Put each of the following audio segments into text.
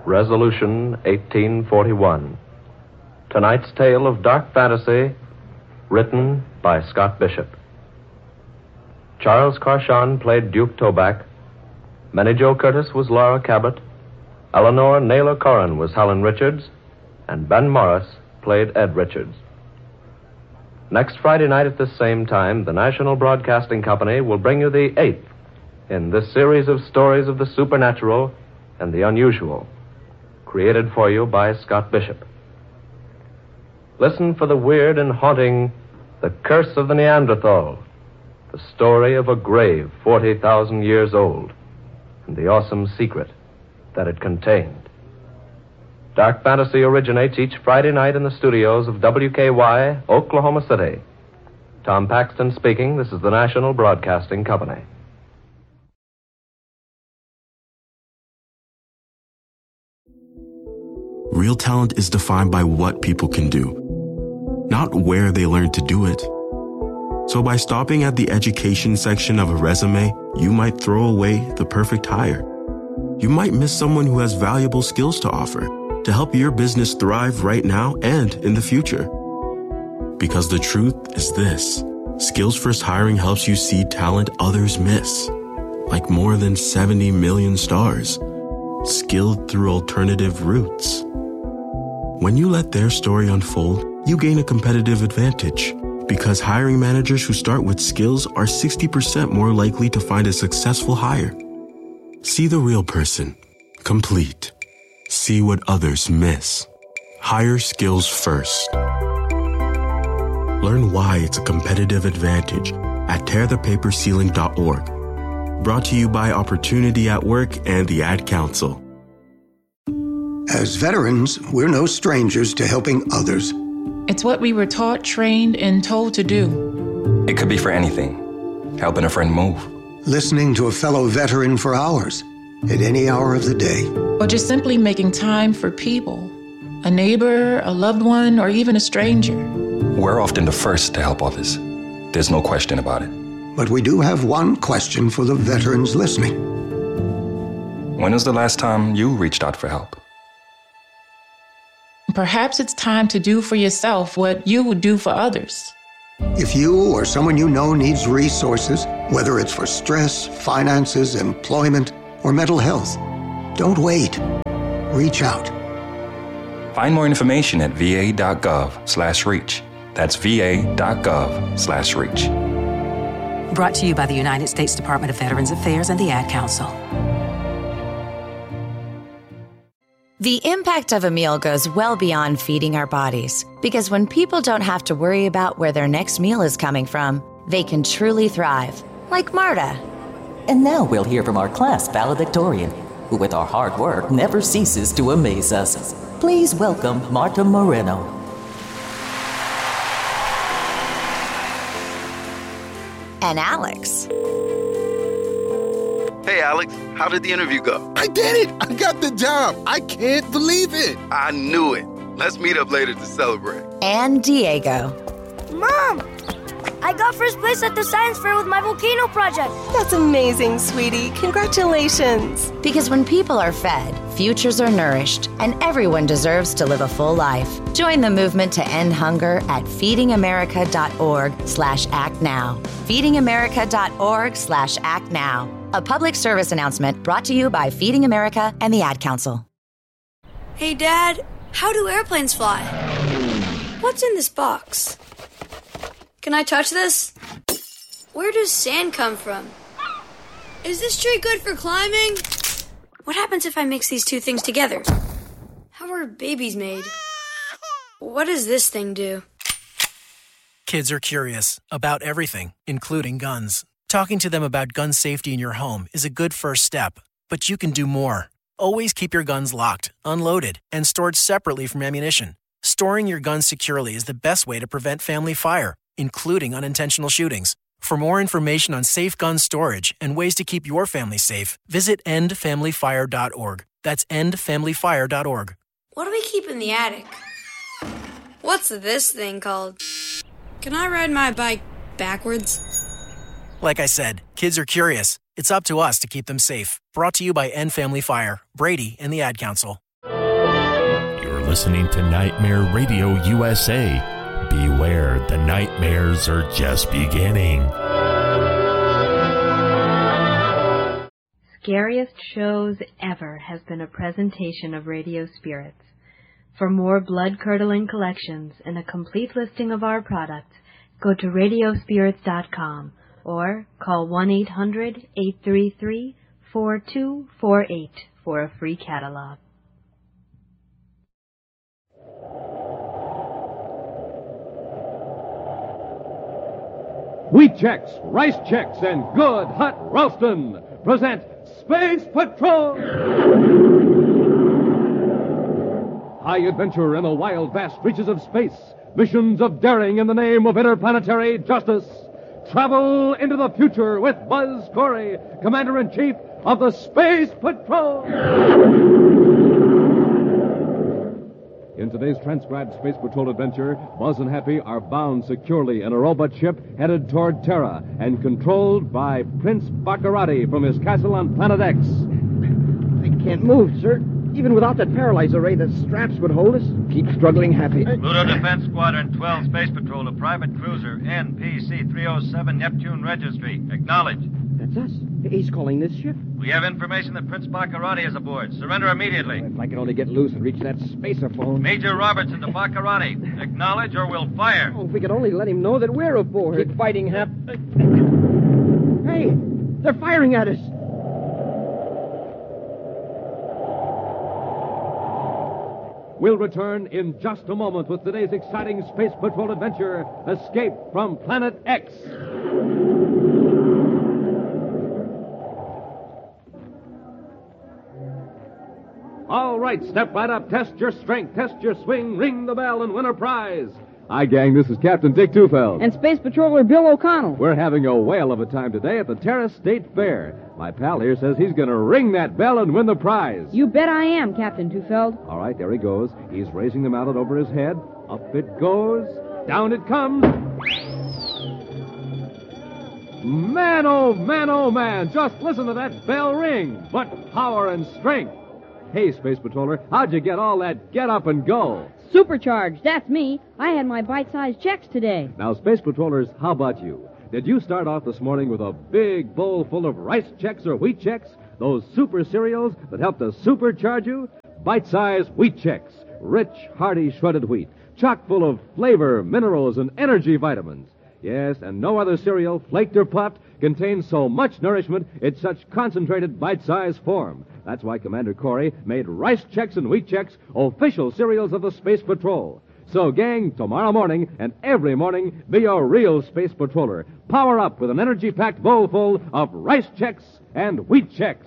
Resolution 1841. Tonight's tale of dark fantasy, written by Scott Bishop. Charles Carshon played Duke Toback. Minnie Jo Curtis was Laura Cabot. Eleanor Naylor Corrin was Helen Richards. And Ben Morris played Ed Richards. Next Friday night at this same time, the National Broadcasting Company will bring you the 8th in this series of stories of the supernatural and the unusual, created for you by Scott Bishop. Listen for the weird and haunting The Curse of the Neanderthal, the story of a grave 40,000 years old, and the awesome secret that it contained. Dark Fantasy originates each Friday night in the studios of WKY, Oklahoma City. Tom Paxton speaking. This is the National Broadcasting Company. Real talent is defined by what people can do, not where they learn to do it. So by stopping at the education section of a resume, you might throw away the perfect hire. You might miss someone who has valuable skills to offer to help your business thrive right now and in the future. Because the truth is this: Skills First Hiring helps you see talent others miss, like more than 70 million stars, skilled through alternative routes. When you let their story unfold, you gain a competitive advantage, because hiring managers who start with skills are 60% more likely to find a successful hire. See the real person, complete. See what others miss. Hire skills first. Learn why it's a competitive advantage at tearthepaperceiling.org. Brought to you by Opportunity at Work and the Ad Council. As veterans, we're no strangers to helping others. It's what we were taught, trained, and told to do. It could be for anything. Helping a friend move. Listening to a fellow veteran for hours, at any hour of the day. Or just simply making time for people. A neighbor, a loved one, or even a stranger. We're often the first to help others. There's no question about it. But we do have one question for the veterans listening. When was the last time you reached out for help? Perhaps it's time to do for yourself what you would do for others. If you or someone you know needs resources, whether it's for stress, finances, employment, or mental health, don't wait. Reach out. Find more information at va.gov/reach. That's va.gov/reach. Brought to you by the United States Department of Veterans Affairs and the Ad Council. The impact of a meal goes well beyond feeding our bodies, because when people don't have to worry about where their next meal is coming from, they can truly thrive, like Marta. And now we'll hear from our class valedictorian, who with our hard work never ceases to amaze us. Please welcome Marta Moreno. And Alex. Hey, Alex, how did the interview go? I did it! I got the job! I can't believe it! I knew it. Let's meet up later to celebrate. And Diego. Mom! I got first place at the science fair with my volcano project. That's amazing, sweetie. Congratulations. Because when people are fed, futures are nourished, and everyone deserves to live a full life. Join the movement to end hunger at feedingamerica.org/actnow. feedingamerica.org/actnow. A public service announcement brought to you by Feeding America and the Ad Council. Hey, Dad, how do airplanes fly? What's in this box? Can I touch this? Where does sand come from? Is this tree good for climbing? What happens if I mix these two things together? How are babies made? What does this thing do? Kids are curious about everything, including guns. Talking to them about gun safety in your home is a good first step, but you can do more. Always keep your guns locked, unloaded, and stored separately from ammunition. Storing your guns securely is the best way to prevent family fire, including unintentional shootings. For more information on safe gun storage and ways to keep your family safe, visit endfamilyfire.org. That's endfamilyfire.org. What do we keep in the attic? What's this thing called? Can I ride my bike backwards? Like I said, kids are curious. It's up to us to keep them safe. Brought to you by End Family Fire, Brady, and the Ad Council. listening to Nightmare Radio USA. Beware, the nightmares are just beginning. Scariest Shows Ever has been a presentation of Radio Spirits. For more blood-curdling collections and a complete listing of our products, go to radiospirits.com or call 1-800-833-4248 for a free catalog. Wheat Chex, Rice Chex, and Good Hot Ralston present Space Patrol! High adventure in the wild, vast reaches of space. Missions of daring in the name of interplanetary justice. Travel into the future with Buzz Corey, Commander-in-Chief of the Space Patrol! In today's transcribed Space Patrol adventure, Buzz and Happy are bound securely in a robot ship headed toward Terra and controlled by Prince Baccarati from his castle on Planet X. I can't move, sir. Even without that paralyzer ray, the straps would hold us. Keep struggling, Happy. Pluto Defense Squadron 12 Space Patrol to Private Cruiser NPC-307 Neptune Registry. Acknowledge. That's us. He's calling this ship. We have information that Prince Baccarati is aboard. Surrender immediately. If I can only get loose and reach that spacer phone. Major Robertson to Baccarati. Acknowledge or we'll fire. Oh, if we could only let him know that we're aboard. Keep fighting, Hap. Hey, they're firing at us. We'll return in just a moment with today's exciting Space Patrol adventure, Escape from Planet X. All right, step right up, test your strength, test your swing, ring the bell, and win a prize. Hi, gang, this is Captain Dick Tufeld. And Space Patroller Bill O'Connell. We're having a whale of a time today at the Terra State Fair. My pal here says he's going to ring that bell and win the prize. You bet I am, Captain Tufeld. All right, there he goes. He's raising the mallet over his head. Up it goes. Down it comes. Man, oh man, oh man. Just listen to that bell ring. What power and strength. Hey, Space Patroller, how'd you get all that get up and go? Supercharged, that's me. I had my bite-sized checks today. Now, Space Patrollers, how about you? Did you start off this morning with a big bowl full of Rice Chex or Wheat Chex? Those super cereals that help to supercharge you? Bite-sized Wheat Chex. Rich, hearty, shredded wheat. Chock full of flavor, minerals, and energy vitamins. Yes, and no other cereal, flaked or popped, contains so much nourishment in such concentrated bite-sized form. That's why Commander Corey made Rice Chex and Wheat Chex official cereals of the Space Patrol. So, gang, tomorrow morning and every morning, be a real Space Patroller. Power up with an energy-packed bowl full of Rice Chex and Wheat Chex.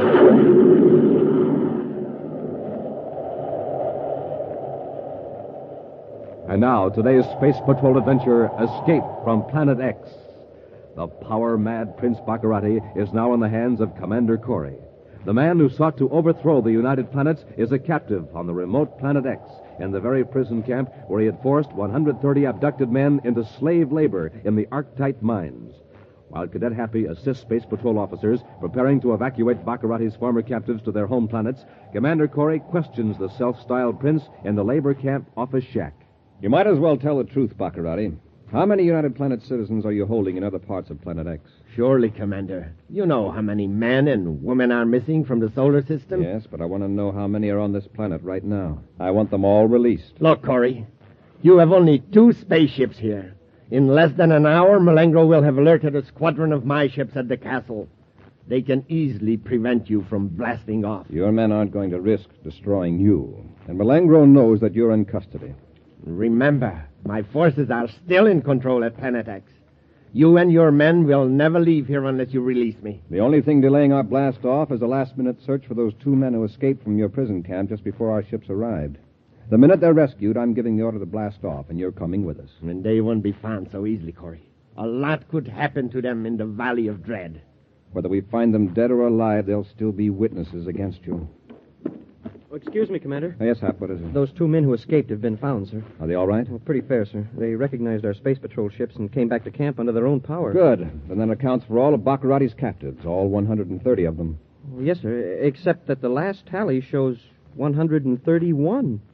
And now, today's Space Patrol adventure, Escape from Planet X. The power-mad Prince Baccarati is now in the hands of Commander Corey. The man who sought to overthrow the United Planets is a captive on the remote Planet X in the very prison camp where he had forced 130 abducted men into slave labor in the Arctite mines. While Cadet Happy assists Space Patrol officers preparing to evacuate Baccarati's former captives to their home planets, Commander Corey questions the self-styled prince in the labor camp office shack. You might as well tell the truth, Baccarati. How many United Planet citizens are you holding in other parts of Planet X? Surely, Commander. You know how many men and women are missing from the solar system? Yes, but I want to know how many are on this planet right now. I want them all released. Look, Corey, you have only 2 spaceships here. In less than an hour, Malengro will have alerted a squadron of my ships at the castle. They can easily prevent you from blasting off. Your men aren't going to risk destroying you. And Malengro knows that you're in custody. Remember, my forces are still in control at Planet X. You and your men will never leave here unless you release me. The only thing delaying our blast off is a last-minute search for those 2 men who escaped from your prison camp just before our ships arrived. The minute they're rescued, I'm giving the order to blast off, and you're coming with us. And they won't be found so easily, Corey. A lot could happen to them in the Valley of Dread. Whether we find them dead or alive, they'll still be witnesses against you. Oh, excuse me, Commander. Yes, Hap, what is it? Those 2 men who escaped have been found, sir. Are they all right? Well, pretty fair, sir. They recognized our Space Patrol ships and came back to camp under their own power. Good. Then that accounts for all of Baccarati's captives, all 130 of them. Well, yes, sir, except that the last tally shows 131.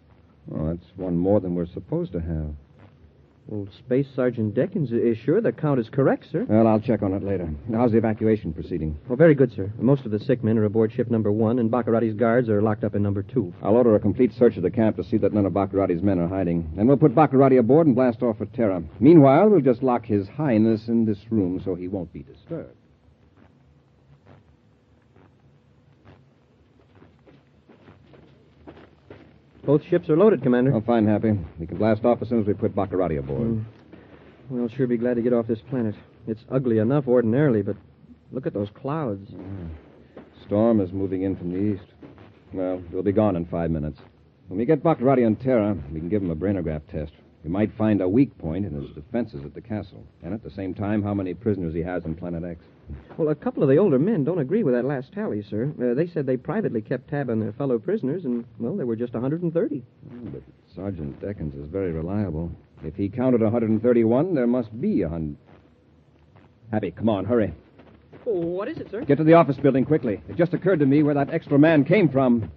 Oh, that's one more than we're supposed to have. Well, Space Sergeant Deckins is sure the count is correct, sir. Well, I'll check on it later. How's the evacuation proceeding? Oh, very good, sir. Most of the sick men are aboard ship number 1, and Baccarati's guards are locked up in number 2. I'll order a complete search of the camp to see that none of Baccarati's men are hiding. Then we'll put Baccarati aboard and blast off for Terra. Meanwhile, we'll just lock His Highness in this room so he won't be disturbed. Both ships are loaded, Commander. Oh, fine, Happy. We can blast off as soon as we put Baccarati aboard. Well, I'll sure be glad to get off this planet. It's ugly enough ordinarily, but look at those clouds. Storm is moving in from the east. Well, we'll be gone in 5 minutes. When we get Baccarati on Terra, we can give him a brainograph test. We might find a weak point in his defenses at the castle, and at the same time, how many prisoners he has on Planet X. Well, a couple of the older men don't agree with that last tally, sir. They said they privately kept tab on their fellow prisoners, and, well, there were just 130. But Sergeant Deckins is very reliable. If he counted 131, there must be 100. Happy, come on, hurry. Oh, what is it, sir? Get to the office building quickly. It just occurred to me where that extra man came from.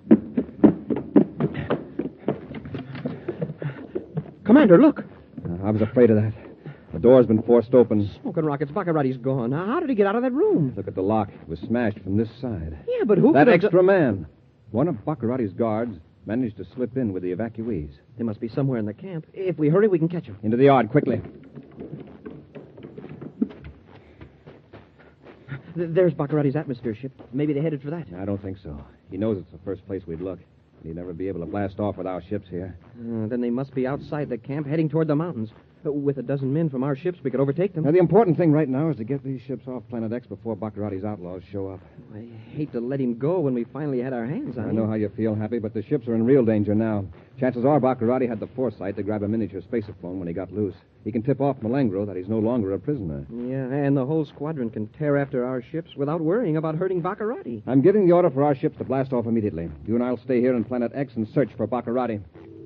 Commander, look. I was afraid of that. The door's been forced open. Smoking rockets, Baccarati's gone. How did he get out of that room? Look at the lock. It was smashed from this side. Yeah, but who That could have extra man. One of Baccarati's guards managed to slip in with the evacuees. They must be somewhere in the camp. If we hurry, we can catch them. Into the yard, quickly. There's Baccarati's atmosphere ship. Maybe they headed for that. I don't think so. He knows it's the first place we'd look. He'd never be able to blast off with our ships here. Then they must be outside the camp, heading toward the mountains. With a dozen men from our ships, we could overtake them. Now, the important thing right now is to get these ships off Planet X before Baccarati's outlaws show up. I hate to let him go when we finally had our hands on him. I know how you feel, Happy, but the ships are in real danger now. Chances are Baccarati had the foresight to grab a miniature spaceophone when he got loose. He can tip off Malengro that he's no longer a prisoner. Yeah, and the whole squadron can tear after our ships without worrying about hurting Baccarati. I'm giving the order for our ships to blast off immediately. You and I'll stay here on Planet X and search for Baccarati.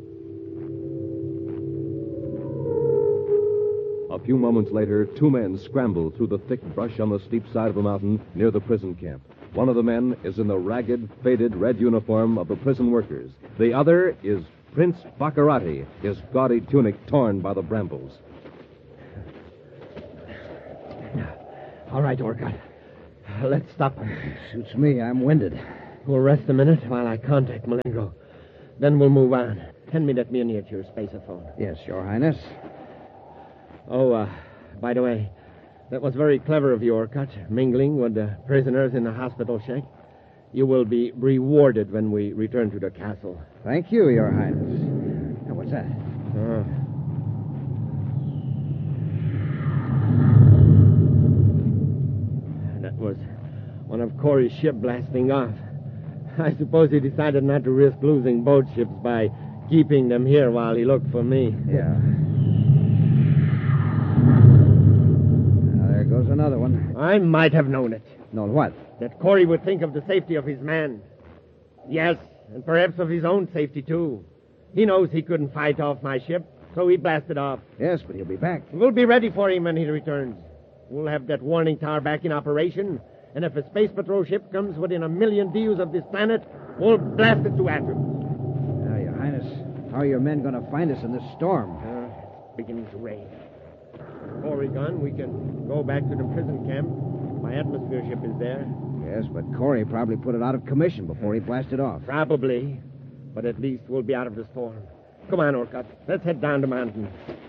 A few moments later, 2 men scramble through the thick brush on the steep side of the mountain near the prison camp. One of the men is in the ragged, faded red uniform of the prison workers. The other is Prince Baccarati, his gaudy tunic torn by the brambles. All right, Orcutt. Let's stop. Suits me. I'm winded. We'll rest a minute while I contact Malengro. Then we'll move on. Hand me that miniature spaceophone. Yes, Your Highness. Oh, by the way, that was very clever of you, Orcutt, mingling with the prisoners in the hospital shack. You will be rewarded when we return to the castle. Thank you, Your Highness. Now, what's that? That was one of Corey's ship blasting off. I suppose he decided not to risk losing both ships by keeping them here while he looked for me. Yeah. Now, there goes another one. I might have known it. Known what? That Corey would think of the safety of his men. Yes, and perhaps of his own safety, too. He knows he couldn't fight off my ship, so he blasted off. Yes, but he'll be back. We'll be ready for him when he returns. We'll have that warning tower back in operation, and if a space patrol ship comes within 1 million views of this planet, we'll blast it to atoms. Now, Your Highness, how are your men going to find us in this storm? It's beginning to rain. Before we're gone, we can go back to the prison camp. My atmosphere ship is there. Yes, but Corey probably put it out of commission before he blasted off. Probably. But at least we'll be out of the storm. Come on, Orcutt. Let's head down the mountain.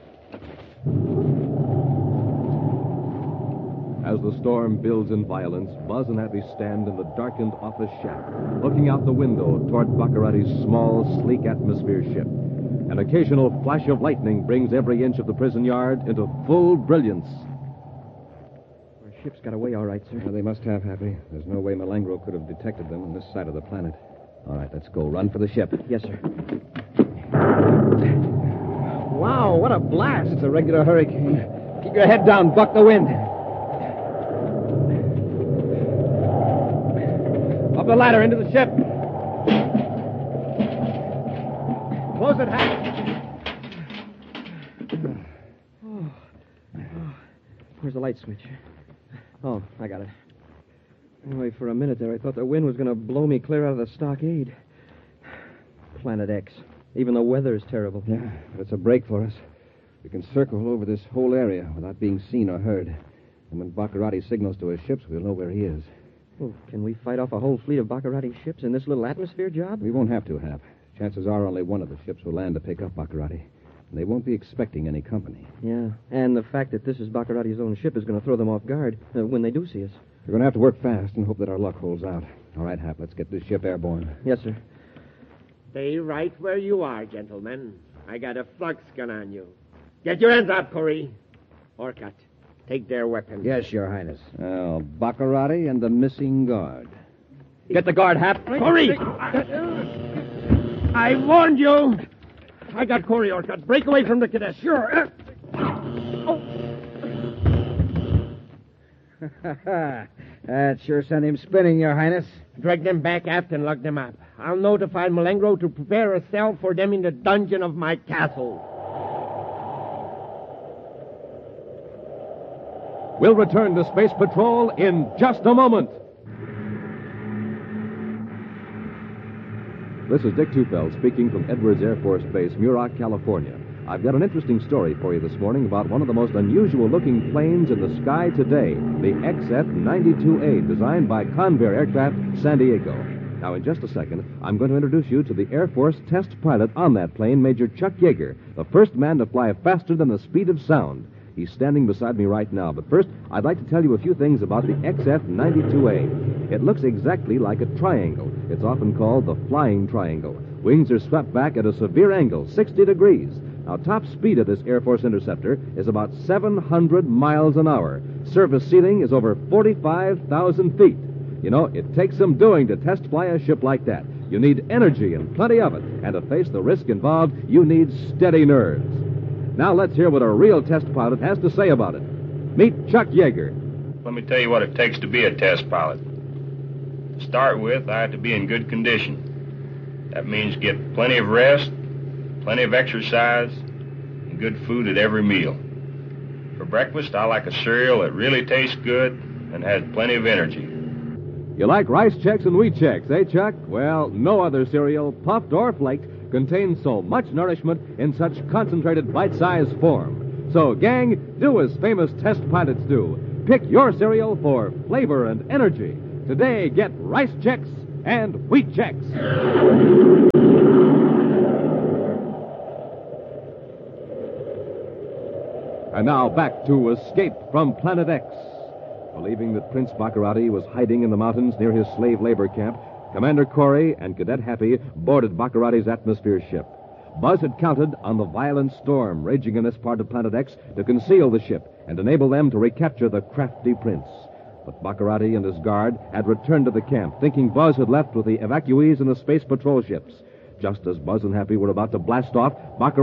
As the storm builds in violence, Buzz and Happy stand in the darkened office shack, looking out the window toward Baccarati's small, sleek atmosphere ship. An occasional flash of lightning brings every inch of the prison yard into full brilliance. Our ship's got away all right, sir. Well, they must have, Happy. There's no way Malengro could have detected them on this side of the planet. All right, let's go. Run for the ship. Yes, sir. Wow, what a blast. It's a regular hurricane. Keep your head down. Buck the wind. Up the ladder into the ship. Close it, Happy. Where's the light switch? Oh, I got it. Anyway, for a minute there, I thought the wind was going to blow me clear out of the stockade. Planet X. Even the weather is terrible. Yeah, but it's a break for us. We can circle over this whole area without being seen or heard. And when Baccarati signals to his ships, we'll know where he is. Well, can we fight off a whole fleet of Baccarati ships in this little atmosphere job? We won't have to, Hap. Chances are only one of the ships will land to pick up Baccarati. And they won't be expecting any company. Yeah, and the fact that this is Baccarati's own ship is going to throw them off guard when they do see us. We're going to have to work fast and hope that our luck holds out. All right, Hap, let's get this ship airborne. Yes, sir. Stay right where you are, gentlemen. I got a flux gun on you. Get your hands up, Corey. Orcutt, take their weapons. Yes, Your Highness. Well, Baccarati and the missing guard. Get the guard, Hap. Corey! I warned you! I got Corey, Orcutt. Break away from the cadet. Sure. That sure sent him spinning, Your Highness. Drag them back aft and lug them up. I'll notify Malengro to prepare a cell for them in the dungeon of my castle. We'll return to Space Patrol in just a moment. This is Dick Tufeld speaking from Edwards Air Force Base, Muroc, California. I've got an interesting story for you this morning about one of the most unusual-looking planes in the sky today, the XF-92A, designed by Convair Aircraft, San Diego. Now, in just a second, I'm going to introduce you to the Air Force test pilot on that plane, Major Chuck Yeager, the first man to fly faster than the speed of sound. He's standing beside me right now. But first, I'd like to tell you a few things about the XF-92A. It looks exactly like a triangle. It's often called the flying triangle. Wings are swept back at a severe angle, 60 degrees. Now, top speed of this Air Force interceptor is about 700 miles an hour. Surface ceiling is over 45,000 feet. You know, it takes some doing to test fly a ship like that. You need energy and plenty of it. And to face the risk involved, you need steady nerves. Now let's hear what a real test pilot has to say about it. Meet Chuck Yeager. Let me tell you what it takes to be a test pilot. To start with, I have to be in good condition. That means get plenty of rest, plenty of exercise, and good food at every meal. For breakfast, I like a cereal that really tastes good and has plenty of energy. You like Rice Chex and Wheat Chex, eh, Chuck? Well, no other cereal, puffed or flaked, contains so much nourishment in such concentrated bite-sized form. So, gang, do as famous test pilots do. Pick your cereal for flavor and energy. Today, get Rice Chex and Wheat Chex. And now back to Escape from Planet X. Believing that Prince Baccarati was hiding in the mountains near his slave labor camp, Commander Corey and Cadet Happy boarded Baccarati's atmosphere ship. Buzz had counted on the violent storm raging in this part of Planet X to conceal the ship and enable them to recapture the crafty prince. But Baccarati and his guard had returned to the camp, thinking Buzz had left with the evacuees and the Space Patrol ships. Just as Buzz and Happy were about to blast off, Baccarati